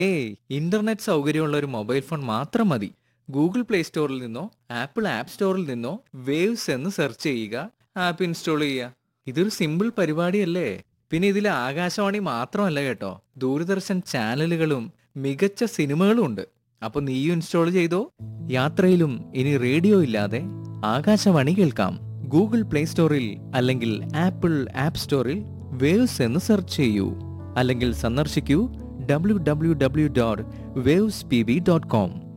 ഏയ് ഇന്റർനെറ്റ് സൗകര്യമുള്ള ഒരു മൊബൈൽ ഫോൺ മാത്രം മതി. ഗൂഗിൾ പ്ലേ സ്റ്റോറിൽ നിന്നോ ആപ്പിൾ ആപ്പ് സ്റ്റോറിൽ നിന്നോ വേവ്സ് എന്ന് സെർച്ച് ചെയ്യുക, ആപ്പ് ഇൻസ്റ്റാൾ ചെയ്യുക. ഇതൊരു സിമ്പിൾ പരിപാടിയല്ലേ. പിന്നെ ഇതിൽ ആകാശവാണി മാത്രമല്ല കേട്ടോ, ദൂരദർശൻ ചാനലുകളും മികച്ച സിനിമകളും ഉണ്ട്. അപ്പൊ നീയും ഇൻസ്റ്റാൾ ചെയ്തോ. യാത്രയിലും ഇനി റേഡിയോ ഇല്ലാതെ ആകാശവാണി കേൾക്കാം. ഗൂഗിൾ പ്ലേ സ്റ്റോറിൽ അല്ലെങ്കിൽ ആപ്പിൾ ആപ്പ് സ്റ്റോറിൽ വേവ്സ് എന്ന് സെർച്ച് ചെയ്യൂ, അല്ലെങ്കിൽ സന്ദർശിക്കൂ www.wavespb.com.